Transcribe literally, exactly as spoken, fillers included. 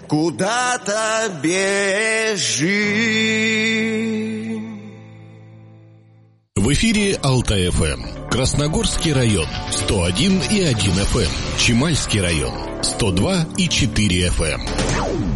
куда-то бежим. В эфире Алтай-эф эм. Красногорский район сто один и один эф эм. Чемальский район сто два и четыре эф эм.